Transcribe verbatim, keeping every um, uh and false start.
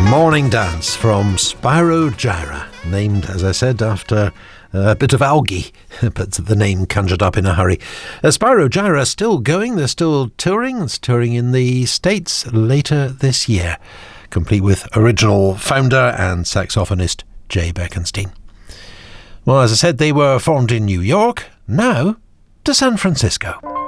Morning Dance from Spyro Gyra, named, as I said, after a bit of algae, but the name conjured up in a hurry. Uh, Spyro Gyra are still going, they're still touring, it's touring in the States later this year, complete with original founder and saxophonist Jay Beckenstein. Well, as I said, they were formed in New York, now to San Francisco.